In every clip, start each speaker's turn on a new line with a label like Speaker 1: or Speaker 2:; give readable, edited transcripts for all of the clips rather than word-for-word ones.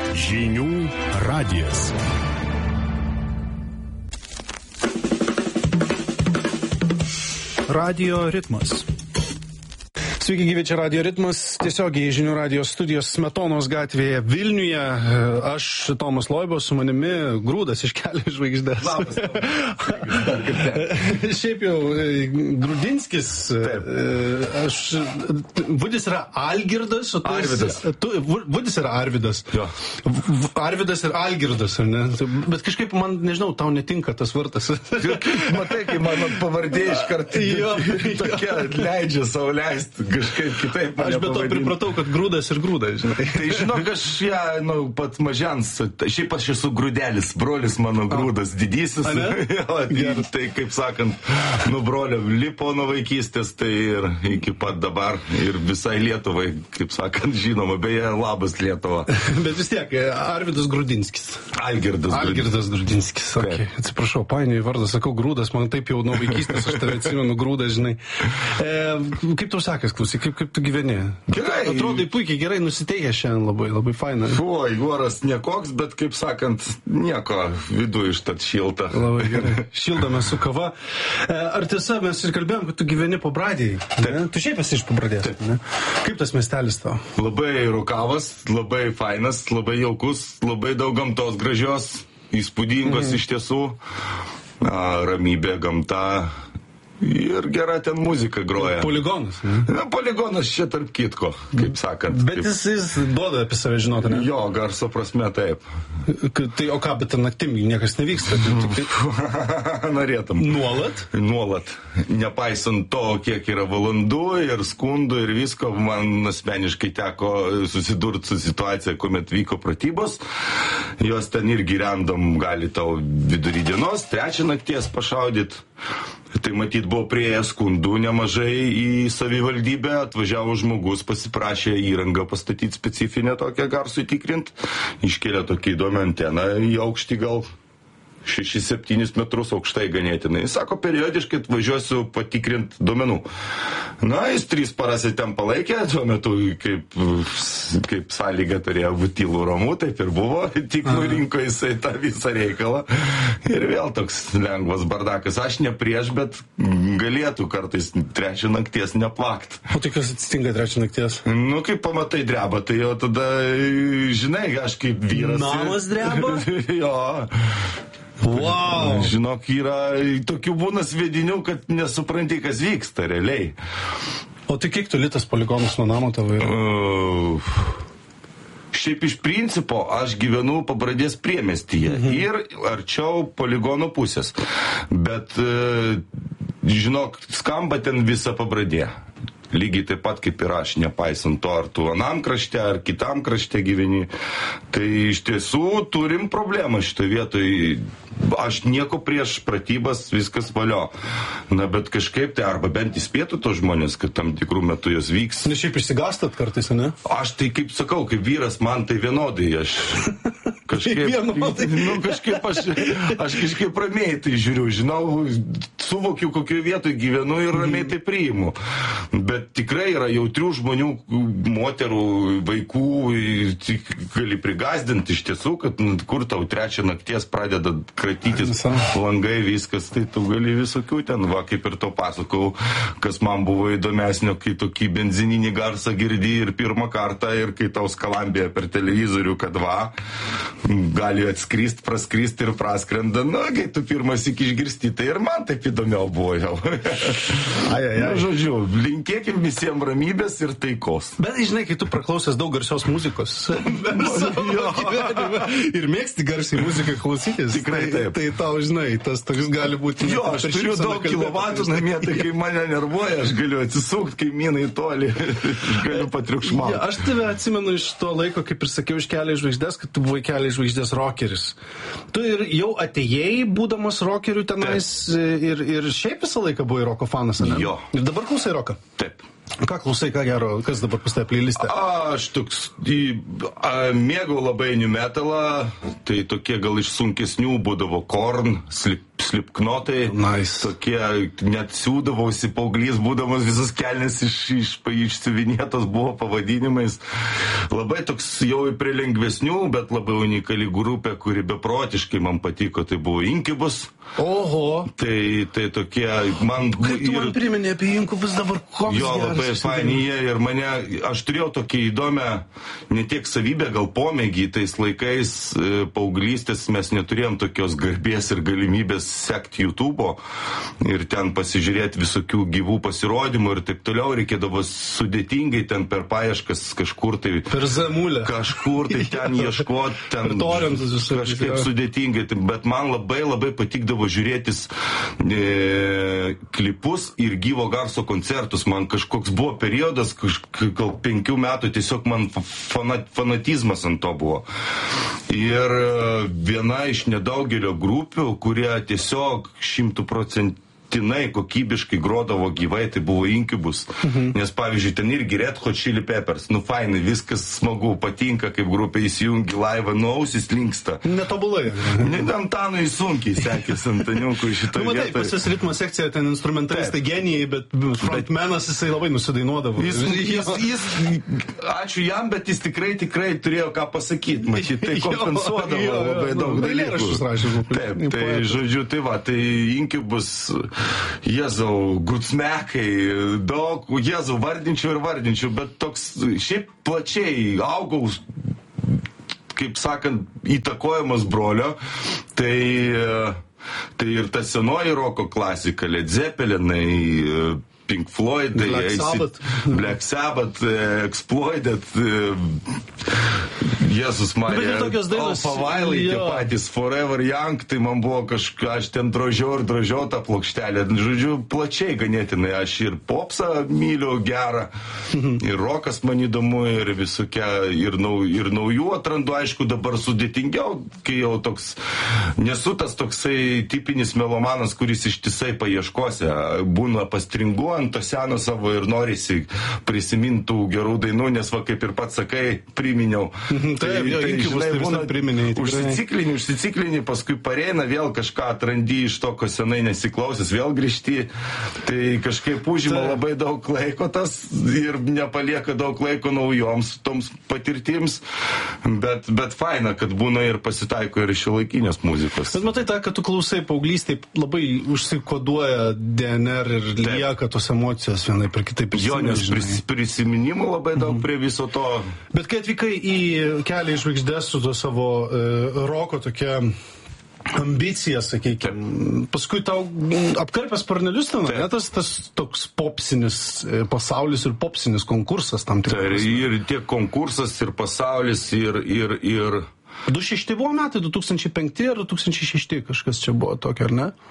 Speaker 1: Žinių radijas. Radio ritmas. Sveiki, gyvi, čia Radio ritmas, tiesiogiai Žinių radijos studijos Smetonos gatvėje Vilniuje. Aš, Tomas Loibos, su manimi Grūdas iš Kelių žvaigždės.
Speaker 2: Labas.
Speaker 1: Šiaip jau, Grudinskis, Vudis yra Algirdas, o tu
Speaker 2: Arvidas.
Speaker 1: Vudis yra Arvidas.
Speaker 2: Jo.
Speaker 1: Arvidas ir Algirdas, ar ne? Bet kažkaip man, nežinau, tau netinka tas vartas.
Speaker 2: Matai, kai mano pavardė iš karto tokia leidžia savo leisti. Kažkaip kitaip.
Speaker 1: Aš be to pripratau, kad Grūdas ir Grūdas, žinai.
Speaker 2: Tai žinok, aš ją, pat mažens, šiaip aš esu Grūdelis, brolis mano Grūdas, didysis. Tai, kaip sakant, brolio lipo nuo vaikystės, tai ir iki pat dabar, ir visai Lietuvai, kaip sakant, žinoma, beje, labas Lietuva.
Speaker 1: Bet vis tiek, Arvidas Grudinskis.
Speaker 2: Algirdas
Speaker 1: Grudinskis. Okay. Atsiprašau, painioju vardą, sakau Grūdas, man taip jau nuo vaikystės, aš tave atsimenu Grūdas, žinai. Kaip tau sakės, klausyk, kaip tu gyveni?
Speaker 2: Gerai.
Speaker 1: Atrodai puikiai gerai nusiteikęs šiandien, labai faina.
Speaker 2: Oi, oras nekoks, bet kaip sakant, nieko, viduje ištat šilta.
Speaker 1: Labai gerai. Šildame su kava. Ar tiesa, mes ir kalbėjom, kad tu gyveni Pabradėje? Tu šiaip esi iš Pabradės. Kaip tas miestelis tau?
Speaker 2: Labai rūkavas, labai fainas, labai jaukus, labai daug gamtos gražios, įspūdingos iš tiesų, ramybė, gamta. Ir gera ten muzika groja.
Speaker 1: Poligonas.
Speaker 2: Poligonas čia tarp kitko, kaip sakant.
Speaker 1: Bet jis duoda apie save žinoti, ne?
Speaker 2: Jo, garso prasme taip.
Speaker 1: Tai o ką, bet naktim niekas nevyksta?
Speaker 2: Norėtum.
Speaker 1: Nuolat?
Speaker 2: Nuolat. Nepaisant to, kiek yra valandų ir skundų ir visko, man asmeniškai teko susidurti su situacija, kuomet vyko pratybos. Jos ten irgi random gali tau vidury dienos, 3 nakties pašaudyti. Tai matyt buvo prieėję skundų nemažai į savivaldybę, atvažiavo žmogus, pasiprašė įrangą pastatyti specifinę tokią garsui tikrint, iškėlė tokį įdomią anteną į aukštį gal 6-7 metrus aukštai ganėtinai. Jis sako, periodiškai atvažiuosiu patikrinti duomenų. Na, jis 3 paras ten palaikė, tuo metu kaip sąlyga turėjo būti tylų ramu, taip ir buvo, tik nurinko jisai tą visą reikalą. Ir vėl toks lengvas bardakas. Aš ne prieš, bet galėtų kartais 3 nakties neplakt.
Speaker 1: O tai kas atsitinka 3 nakties?
Speaker 2: Nu, kaip pamatai dreba, tai jau tada, žinai, aš kaip vyras.
Speaker 1: Namas dreba?
Speaker 2: Jo.
Speaker 1: Wow.
Speaker 2: Žinok, yra tokių būna sviedinių, kad nesupranti, kas vyksta realiai.
Speaker 1: O tai kiek toli tas poligonas nuo namo tavo yra?
Speaker 2: Šiaip iš principo aš gyvenu Pabradės priemiestyje ir arčiau poligono pusės. Bet, žinok, skamba ten visa Pabradė. Lygiai taip pat kaip ir aš, nepaisant to, ar tu anam krašte, ar kitam krašte gyveni. Tai iš tiesų turim problemą šitoje vietoje. Aš nieko prieš pratybas, viskas valio. Na, bet kažkaip tai arba bent įspėtų tos žmonės, kad tam tikrų metų jos vyks.
Speaker 1: Na, šiaip išsigastat kartais, ne?
Speaker 2: Aš tai kaip sakau, kaip vyras, man tai vienodai. Aš kažkaip kažkaip ramiai tai žiūriu, žinau, suvokiu, kokioje vietoje gyvenu ir ramiai tai priimu. Bet tikrai yra jautrių žmonių, moterų, vaikų, gali prigazdinti iš tiesų, kad kur tau 3 nakties pradeda kratytis langai, viskas, tai tu gali visokių ten, va, kaip ir to pasakau, kas man buvo įdomesnio, kai tokį benzininį garsą girdi ir pirmą kartą, ir kai tau skalambė per televizorių, kad va, gali atskrist, praskrist ir praskrenda, na, kai tu pirmas iki išgirsti, tai ir man taip įdomiau buvo jau. Na, žodžiu, linkėkim visiems ramybės ir taikos.
Speaker 1: Bet, žinai, kai tu praklausęs daug garsios muzikos ir mėgsti garsiai muziką klausytis,
Speaker 2: tikrai taip.
Speaker 1: Tai tau, žinai, tas toks gali būti...
Speaker 2: Jo, aš turiu daug kilovatų namie, tai kai mane nervuoja, aš galiu atsisukti, kai minai toli, aš galiu patriukšmauti.
Speaker 1: Ja, aš tave atsimenu iš to laiko, kaip ir sakiau, iš Kelių žvaigždės, kad tu buvai Kelių žvaigždės rockeris. Tu ir jau atėjai, būdamas rockeriu tenais, ir šiaip visą laiką buvai roko fanas, ne?
Speaker 2: Jo.
Speaker 1: Ir dabar klausai roką?
Speaker 2: Taip.
Speaker 1: Ką klausai, ką gero, kas dabar pas tave playliste?
Speaker 2: Aš toks mėgau labai new metalą, tai tokie gal iš sunkesnių būdavo Korn, Slipknotai,
Speaker 1: Nice.
Speaker 2: tokie, net siūdavausi paauglys, būdamas visas kelnes išsiuvinėtos buvo pavadinimais. Labai toks jau prie lengvesnių, bet labai unikali grupė, kuri beprotiškai man patiko, tai buvo Incubus.
Speaker 1: Oho.
Speaker 2: Tai tokie, man...
Speaker 1: Kaip tu man priminė apie Incubus dabar, koks
Speaker 2: jo, labai faini jie ir mane, aš turėjau tokį įdomią, ne tiek savybę, gal pomėgį, tais laikais paauglystės mes neturėjom tokios garbės ir galimybės sekti YouTube'o ir ten pasižiūrėti visokių gyvų pasirodymų ir taip toliau, reikėdavo sudėtingai ten per paieškas kažkur tai...
Speaker 1: Per Zamulę.
Speaker 2: Kažkur tai ten ieškoti, ten kažkaip sudėtingai, bet man labai labai patikdavo žiūrėtis klipus ir gyvo garso koncertus. Man kažkoks buvo periodas, gal 5 metų tiesiog man fanatizmas ant to buvo. Ir viena iš nedaugelio grupių, kurie tiesiog 100% kokybiškai grodavo gyvai, tai buvo Incubus. Nes, pavyzdžiui, ten irgi Red Hot Chili Peppers. Nu, fainai, viskas smagu, patinka, kaip grupė įsijungi laivą, ausis linksta.
Speaker 1: Netobulai.
Speaker 2: Antanui sunkiai sekėsi Antaniukui šitoje vietoje.
Speaker 1: Matai, pas jis ritmo sekcija, ten instrumentalistai genijai, bet frontmenas jisai labai nusidainuodavo.
Speaker 2: Ačiū jam, bet jis tikrai turėjo ką pasakyti. Matyt, tai kompensuodavo labai daug dalykų. Taip, tai žodžiu, tai va, tai Incubus, Jėzau, Gutsmekai, daug, Jėzau, vardinčiau, bet toks šiaip plačiai augau, kaip sakant, įtakojamas brolio, tai ir ta senoji roko klasika, Led Zeppelinai, Pink Floyd, Black Sabbath, Exploited, Jėzus Marija, Alfa Vailai, tie patys Forever Young, tai man buvo kažką, aš ten drožiau tą plokštelę. Žodžiu, plačiai ganėtinai, aš ir popsą myliu gerą, ir rokas man įdomu, ir visokia, ir naujų atrandu, aišku, dabar sudėtingiau, kai jau toks, nesu tas toksai tipinis melomanas, kuris ištisai paieškose, būna pastringuojant to seno savo ir norisi prisimintų gerų dainų, nes va, kaip ir pats sakai, priminiau.
Speaker 1: Taip,
Speaker 2: žinai, būna užsiciklini, paskui pareina, vėl kažką atrandi iš to, ko senai nesiklausęs, vėl grįžti, tai kažkaip užima labai daug laiko tas ir nepalieka daug laiko naujoms toms patirtims, bet faina, kad būna ir pasitaiko ir šiuolaikinės muzikos.
Speaker 1: Bet matai, kad tu klausai paauglystėj, labai užsikoduoja DNR ir lieka tos emocijos vienai per kitaip.
Speaker 2: Jo, nes prisiminimų labai daug prie viso to.
Speaker 1: Bet kai atvykai į Kelią į žvaigždes su to savo roko tokia ambicija, sakykime, paskui tau apkarpęs sparnelius ten, tas toks popsinis pasaulis ir popsinis konkursas tam tikras.
Speaker 2: Ir tiek konkursas, ir pasaulis, ir
Speaker 1: 2006 buvo metai, 2005 ar 2006 kažkas čia buvo tokio, ar ne?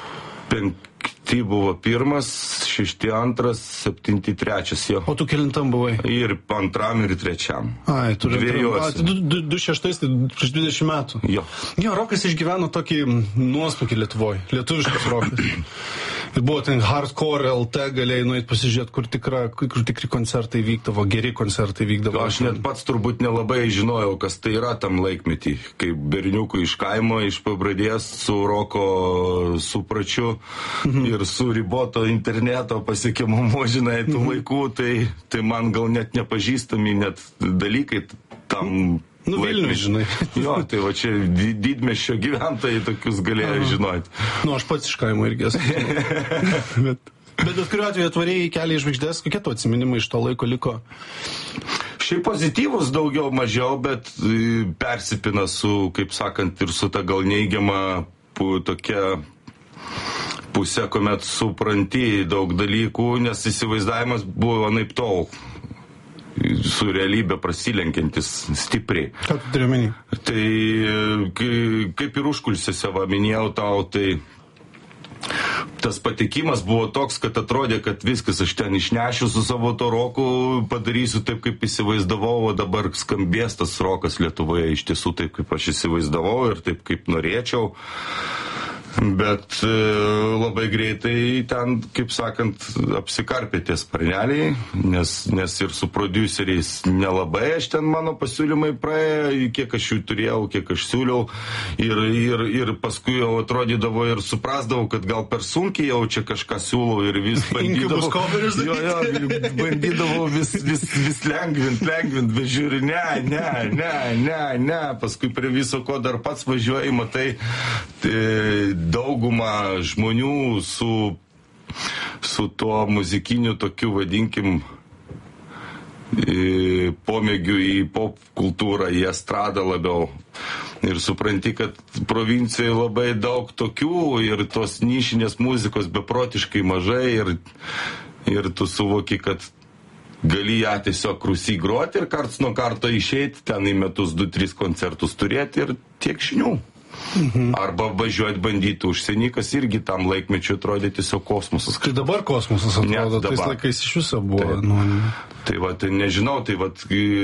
Speaker 2: 5 buvo pirmas, 6 antras, 7 trečias jo.
Speaker 1: O tu kelintam buvai?
Speaker 2: Ir antram, ir trečiam.
Speaker 1: Ai, tu
Speaker 2: dviejuose.
Speaker 1: 26, tai prieš 20 metų.
Speaker 2: Jo.
Speaker 1: Jo, rokas išgyveno tokį nuosmukį Lietuvoje, lietuviškas rokas. Ir buvo ten hardcore LT, galėjai nueiti pasižiūrėti, kur tikri koncertai vykdavo, geri koncertai vykdavo.
Speaker 2: Aš net pats turbūt nelabai žinojau, kas tai yra tam laikmetį, kaip berniukų iš kaimo, iš Pabradės, su roko supračiu ir su riboto interneto pasiekiamumu, žinai, tų laikų, tai man gal net nepažįstami net dalykai tam...
Speaker 1: Vilnių, žinai.
Speaker 2: Jo, tai va čia didmiesčio gyventojai tokius galėjo žinoti.
Speaker 1: Aš pats iš kaimo irgi esu. Bet kuriuo atveju atvarėjai Kelią į žvaigždes, kokie tu atsiminimai iš to laiko liko?
Speaker 2: Šiaip pozityvus daugiau mažiau, bet persipina su, kaip sakant, ir su ta gal neigiama tokia pusė, kuomet supranti daug dalykų, nes įsivaizdavimas buvo anaip tol su realybė prasilenkiantis stipriai.
Speaker 1: Ką tu turi omeny?
Speaker 2: Tai kaip ir užkulisiuose minėjau tau, tai tas patikimas buvo toks, kad atrodė, kad viskas aš ten išnešiu su savo to roku, padarysiu taip, kaip įsivaizdavau, o dabar skambės tas rokas Lietuvoje iš tiesų taip, kaip aš įsivaizdavau ir taip, kaip norėčiau. Bet labai greitai ten, kaip sakant, apsikarpė tie sparneliai, nes ir su prodiuseriais nelabai aš ten mano pasiūlymai praėjo, kiek aš jų turėjau, kiek aš siūliau ir paskui jau atrodydavo ir suprasdavau, kad gal per sunkiai jau čia kažką siūlau ir vis bandydavau. Bandydavau vis lengvint, bet žiūri, ne, paskui prie viso ko dar pats važiuoji, matai, dauguma žmonių su tuo muzikiniu tokiu, vadinkim, pomėgiu į pop kultūrą, į estradą labiau. Ir supranti, kad provincijoje labai daug tokių ir tos nišinės muzikos beprotiškai mažai ir tu suvoki, kad gali ją tiesiog Rūsy groti ir karts nuo karto išeiti, ten į metus 2-3 koncertus turėti ir tiek žinių. Arba važiuoti bandyti užsienį, kas irgi tam laikmečiu atrodė tiesiog kosmosas.
Speaker 1: Tai dabar kosmosas atrodo, tais laikais iš viso buvo.
Speaker 2: Tai va, tai nežinau, tai va,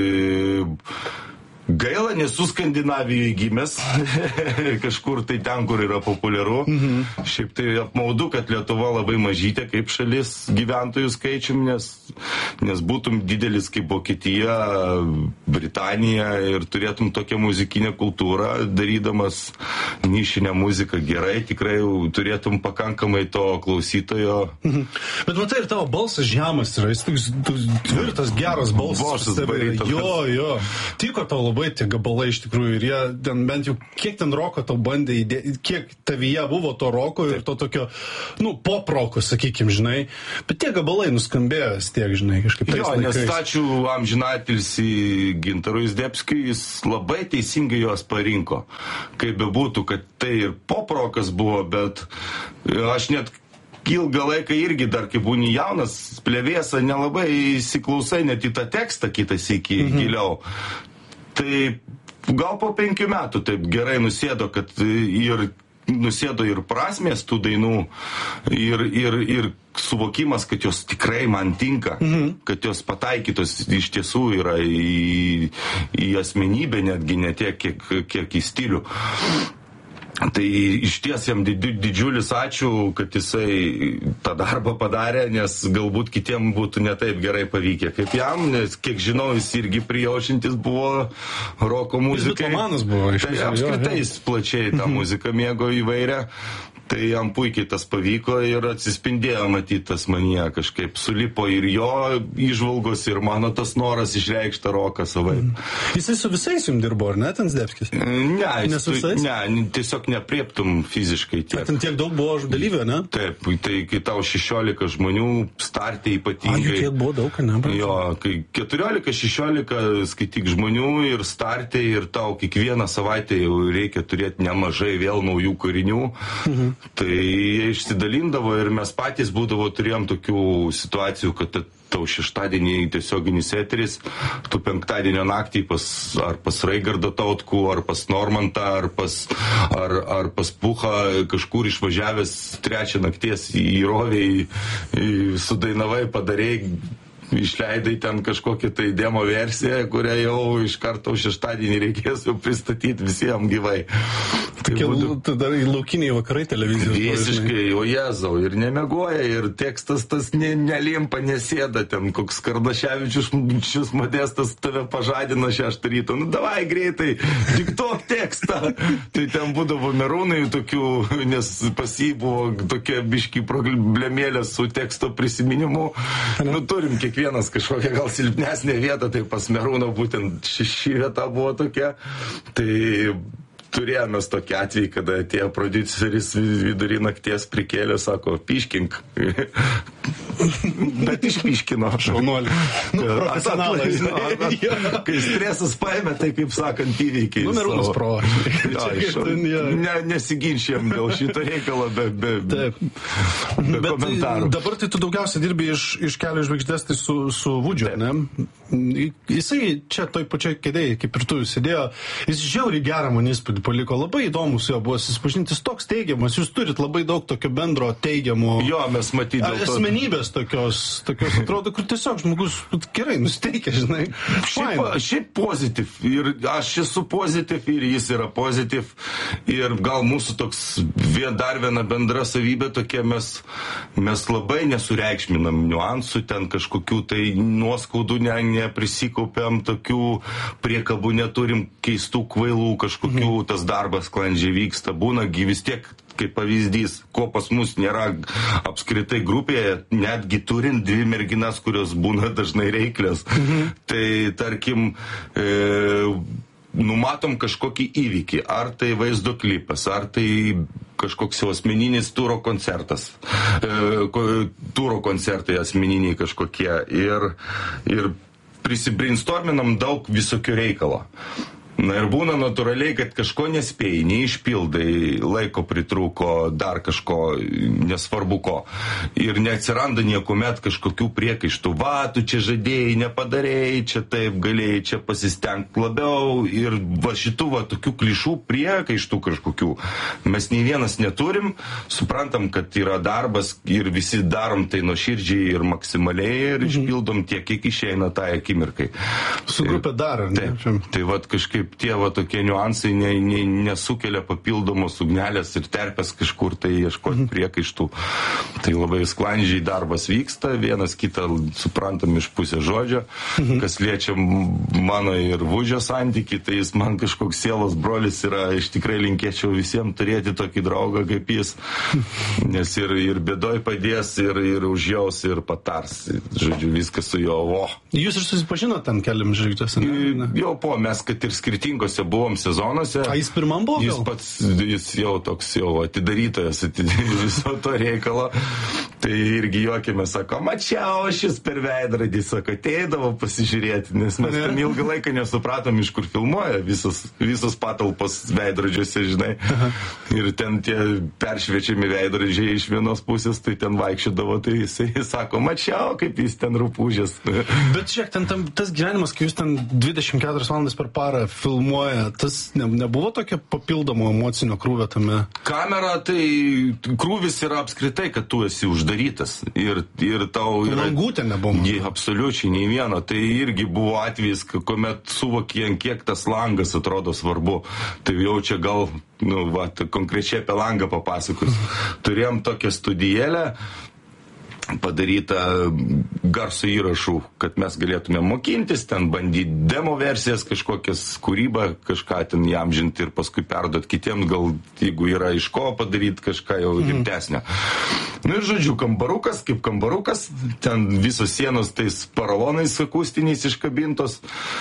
Speaker 2: gaila, nesu Skandinavijoje gimęs, kažkur tai ten, kur yra populiaru. Šiaip tai apmaudu, kad Lietuva labai mažytė kaip šalis gyventojų skaičium, nes būtum didelis kaip Vokietija, Britanija ir turėtum tokią muzikinę kultūrą, darydamas nišinę muziką gerai, tikrai turėtum pakankamai to klausytojo.
Speaker 1: Bet matai, ir tavo balsas žemas yra, jis toks tvirtas, geras balsas. Jo. Tiko tau labai tie gabalai iš tikrųjų ir jie ten bent jau kiek ten roko tau bandė įdėti, kiek tavyje buvo to roko ir to tokio, pop roko, sakykim, žinai, bet tie gabalai nuskambėjo tiek, žinai, kažkaip tais laikais.
Speaker 2: Nes ačiū amžinatilsį Gintarui Zdebskiui, jis labai teisingai juos parinko. Kaip bebūtų, kad tai ir pop rokas buvo, bet aš net ilgą laiką irgi dar, kai būni jaunas, plevėsa nelabai įsiklausai net į tą tekstą kitas iki giliau. Tai gal po 5 metų taip gerai nusėdo, kad nusėdo ir prasmės tų dainų ir suvokimas, kad jos tikrai man tinka, kad jos pataikytos iš tiesų yra į asmenybę, netgi ne tiek, kiek į stilių. Tai iš ties jam didžiulis ačiū, kad jisai tą darbą padarė, nes galbūt kitiem būtų ne taip gerai pavykę kaip jam, nes kiek žinau, jis irgi prijaušintis buvo roko muzikai.
Speaker 1: Jis diplomanas buvo.
Speaker 2: Tai apskritai jis plačiai tą muziką mėgo įvairią. Tai jam puikiai tas pavyko ir atsispindėjo, matyt, tas manyje kažkaip sulipo ir jo įžvalgos ir mano tas noras išreikšta roką savai.
Speaker 1: Jisai su visais jums dirbo, ar ne, ten Zdebskis?
Speaker 2: Ne, tiesiog neprieptum fiziškai tiek.
Speaker 1: Ten tiek daug buvo dalyvių, ne?
Speaker 2: Taip, tai kai tau 16 žmonių startė ypatingai.
Speaker 1: Tiek buvo daug, ne?
Speaker 2: Jo, kai 14-16 skaityk žmonių ir startė ir tau kiekvieną savaitę jau reikia turėti nemažai vėl naujų kūrinių. Tai jie išsidalindavo ir mes patys turėjom tokių situacijų, kad tau šeštadienį tiesioginis eteris, tu penktadienio naktį ar pas Raigardą Tautkų, ar pas Normantą, ar pas Puchą kažkur išvažiavęs 3 nakties į Rovį, sudainavai, padarėjai, išleidai ten kažkokią tai demo versiją, kurią jau iš karto šeštadienį reikės jau pristatyti visiems gyvai.
Speaker 1: Tada į laukiniai vakarai televizijos.
Speaker 2: Visiškai, o Jėzau, ir nemiegoja, ir tekstas tas nelimpa, nesėda, ten koks Kardaševičius Modestas tave pažadina 6 ryto, davai greitai, diktuok tekstą. Tai ten būdavo merūnai tokių, nes pas jį buvo tokia biški problemėlė su teksto prisiminimu. Turim kiekvienas kažkokią gal silpnesnę vietą, tai pas merūną būtent ši vieta buvo tokia. Tai turėjome tokį atvejį, kada atėjo prodiuseris vidury nakties prikėlė, sako, piškink. Bet išpiškino.
Speaker 1: Šaunuolį. Profesionalai.
Speaker 2: Kai stresas paėmė, tai kaip sakant, įveikiai.
Speaker 1: Numerūnas pro.
Speaker 2: Nesiginčiam dėl šito reikalo be komentarų.
Speaker 1: Dabar tai tu daugiausia dirbi iš Kelio žvaigždės, tai su Vudžiu, ne? Jisai čia toj pačioj kėdėje, kaip ir tu sėdėjo, jis žiauriai gerą man įspūdį paliko, labai įdomus jo buvo susipažinti, jis toks teigiamas, jūs turit labai daug tokio bendro teigiamo
Speaker 2: mes matydėl
Speaker 1: asmenybės tokios atrodo, kur tiesiog žmogus gerai nusiteikia, žinai.
Speaker 2: Šiaip pozityv, ir aš esu pozityv, ir jis yra pozityv, ir gal mūsų toks dar viena bendra savybė tokia, mes labai nesureikšminam niuansų, ten kažkokių tai nuoskaudų neprisikaupiam, tokių priekabų neturim, keistų kvailų kažkokių, tas darbas sklandžiai vyksta, būnagi vis tiek, kaip pavyzdys, ko pas mus nėra apskritai grupėje, netgi turint 2 merginas, kurios būna dažnai reiklios. Tai tarkim, numatom kažkokį įvykį, ar tai vaizdo klipas, ar tai kažkoks jau asmeninis turo koncertas, turo koncertai asmeniniai kažkokie, ir prisibrainstorminam daug visokio reikalo. Na ir būna natūraliai, kad kažko nespėjai, neišpildai, laiko pritrūko, dar kažko, nesvarbu ko. Ir neatsiranda niekuomet kažkokių priekaištų. Va, tu čia žadėjai, nepadarėjai, čia taip galėjai, čia pasistengti labiau. Ir va šitų va tokių klišų priekaištų kažkokių mes nei vienas neturim. Suprantam, kad yra darbas ir visi darom tai nuoširdžiai ir maksimaliai ir išpildom tiek, kiek išeina tai akimirkai.
Speaker 1: Su grupė dar, ar ne?
Speaker 2: Tai va kažkaip tie va tokie niuansai nesukelia papildomos ugnelės ir terpės kažkur tai ieškoti priekaištų. Tai labai sklandžiai darbas vyksta, vienas kitą suprantam iš pusės žodžio. Kas liečia mano ir Vužio santykį, tai jis man kažkoks sielos brolis yra, iš tikrai linkėčiau visiems turėti tokį draugą kaip jis, nes ir bėdoj padės, ir užjaus, ir patars. Žodžiu, viskas su jo.
Speaker 1: Jūs ir susipažinote ten keliam žvaigždės?
Speaker 2: Jau mes, kad ir skirtingose buvom sezonuose.
Speaker 1: A, jis pirmam buvo?
Speaker 2: Jis jau toks jau atidarytojas viso to reikalo. Tai irgi juokėme, sako, mačiau šis per veidrodį, sako, ateidavo pasižiūrėti, nes mes ten ilgą laiką nesupratom, iš kur filmuoja visos patalpos veidrodžiuose, žinai. Ir ten tie peršviečiami veidrodžiai iš vienos pusės, tai ten vaikščiodavo, tai jisai sako, mačiau, kaip jis ten rupūžės.
Speaker 1: Bet žiūrėk, tas gyvenimas, kai jūs ten 24 valandas per parą filmuoja, tas nebuvo tokia papildomo emocinio krūvio tame?
Speaker 2: Kamera, tai krūvis yra apskritai, kad tu esi uždarytas. Ir tau yra...
Speaker 1: Langų ten nebuvo?
Speaker 2: Absoliučiai, nei vieno. Tai irgi buvo atvejis, kuomet suvokė, kiek tas langas atrodo svarbu. Tai jau čia gal, konkrečiai apie langą papasakos. Turėjom tokią studijėlę, padaryta garso įrašų, kad mes galėtume mokintis, ten bandyti demo versijas, kažkokias kūrybą, kažką ten įamžinti ir paskui perduoti kitiems, gal jeigu yra iš ko padaryti kažką jau rimtesnio. Ir žodžiu, kambarukas, kaip kambarukas, ten visos sienos tais paralonais akustiniais iškabintos.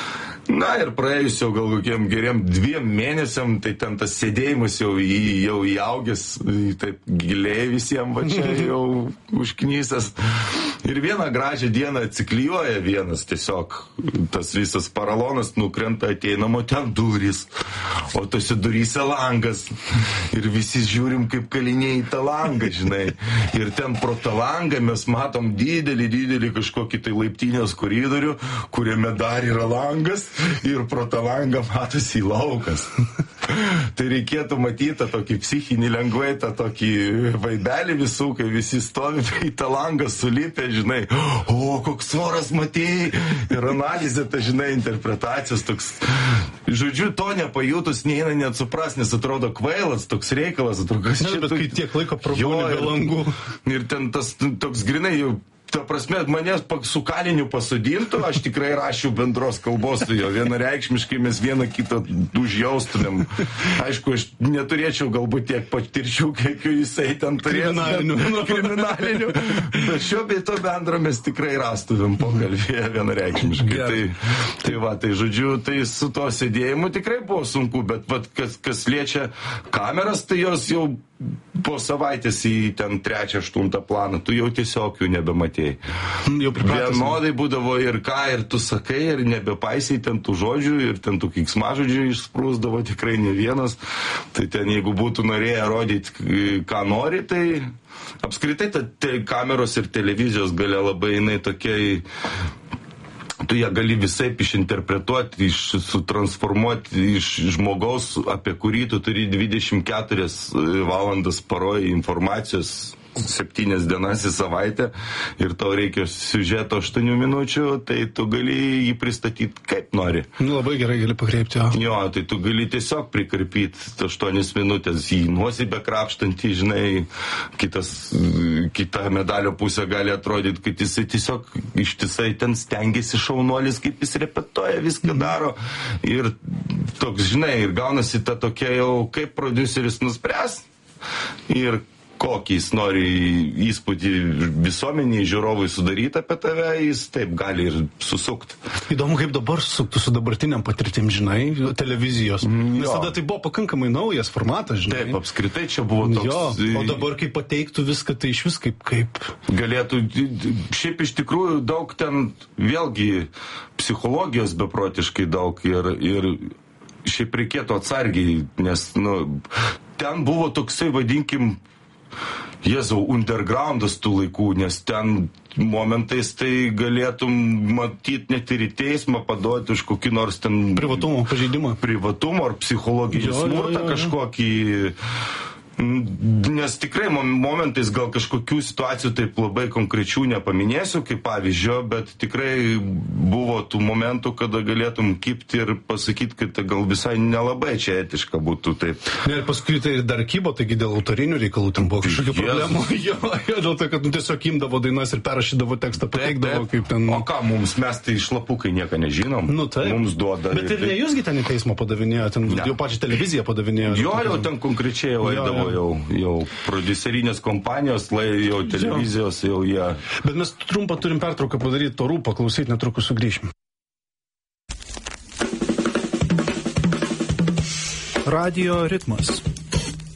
Speaker 2: Na ir praėjus jau gal kokiem geriem 2 mėnesiam, tai ten tas sėdėjimas jau įaugęs, taip giliai visiems va čia jau užknysęs. Ir vieną gražią dieną atsiklijuoja vienas tiesiog, tas visas paralonas nukrenta, ateinamo ten durys, o tose duryse langas. Ir visi žiūrim kaip kaliniai į tą langą, žinai. Ir ten pro tą langą mes matom didelį kažkokį tai laiptinės koridorių, kuriame dar yra langas. Ir pro tą langą matosi laukas. Tai reikėtų matyti tą tokį psichinį lengvai, tą tokį vaibelį visų, kai visi stovi į tą langą sulipę, žinai, koks svoras matėjai, ir analizė, tai žinai, interpretacijos toks. Žodžiu, to nepajutus neina net supras, nes atrodo kvailas, toks reikalas, atrodo, kas čia.
Speaker 1: Bet kai tiek laiko prabūni be langų.
Speaker 2: Ir ten tas toks grinai jau. Ta prasme, manęs su kaliniu pasodintų, aš tikrai rašiau bendros kalbos su jo. Vienareikšmiškai mes vieną kitą užjaustumėm. Aišku, aš neturėčiau galbūt tiek patirčių, kiek jisai ten turėjo. Kriminalinių. Bet šio bei to bendro mes tikrai rastumėm pokalbėje vienareikšmiškai. Tai žodžiu, tai su to sėdėjimu tikrai buvo sunku, bet kas liečia kameras, tai jos jau po savaitės į ten 3-8 planą, tu jau tiesiog jų nebematėjai. Vienodai būdavo ir ką, ir tu sakai, ir nebepaisiai ten tų žodžių, ir ten tų keiksmažodžių išsprūsdavo tikrai ne vienas. Tai ten, jeigu būtų norėję rodyti, ką nori, tai apskritai kameros ir televizijos galia labai jinai tokiai tu ją gali visaip išinterpretuoti, sutransformuoti iš žmogaus, apie kurį tu turi 24 valandas paroje informacijos 7 dienas į savaitę ir tau reikia siužeto 8 minučių, tai tu gali jį pristatyti kaip nori.
Speaker 1: Labai gerai gali pakreipti, jo.
Speaker 2: Jo, tai tu gali tiesiog prikarpyti 8 minutės į nuosibę krapštantį, žinai, kita medalio pusė gali atrodyti, kad jisai tiesiog ištisai ten stengiasi šaunuolis, kaip jis repetuoja, viską daro ir toks, žinai, ir gaunasi ta tokia jau, kaip prodiuseris nuspręs ir kokį jis nori įspūdį visuomeniai, žiūrovui sudaryti apie tave, jis taip gali ir susukti.
Speaker 1: Įdomu, kaip dabar susuktų su dabartiniam patirtim, žinai, televizijos. Nes tada tai buvo pakankamai naujas formatas, žinai.
Speaker 2: Taip, apskritai čia buvo toks...
Speaker 1: Jo, o dabar kaip pateiktų viską, tai iš vis kaip...
Speaker 2: Galėtų, šiaip iš tikrųjų daug ten, vėlgi, psichologijos beprotiškai daug ir šiaip reikėtų atsargiai, nes, ten buvo toksai, vadinkim, Jėzau, undergroundas tų laikų, nes ten momentais tai galėtum matyti net ir į teismą paduoti už kokį nors ten...
Speaker 1: Privatumo pažeidimą.
Speaker 2: Privatumo ar psichologinį smurtą kažkokį... Nes tikrai momentais gal kažkokių situacijų taip labai konkrečių nepaminėsiu kaip pavyzdžio, bet tikrai buvo tų momentų, kada galėtum kipti ir pasakyti, kad gal visai nelabai čia etiška būtų taip.
Speaker 1: Ir paskui tai dar kybo, taigi dėl autorinių reikalų ten buvo kažkokių problemų. Jo, dėl to, kad tiesiog imdavo dainas ir perrašydavo tekstą, pateikdavo kaip ten...
Speaker 2: O ką mums, mes tai šlapukai nieko nežinom. Mums duoda...
Speaker 1: Bet ir ne jūsgi ten į teismą padavinėjo, ten jau pačią televiziją padavinėjo.
Speaker 2: Jo, jau ten konkrečiai jau eidavo. Jau prodiuserinės kompanijos, jau televizijos, jau jie...
Speaker 1: Bet mes trumpą turim pertrauką padaryti, to rūpą klausyti, netrukus sugrįšim. Radio ritmas.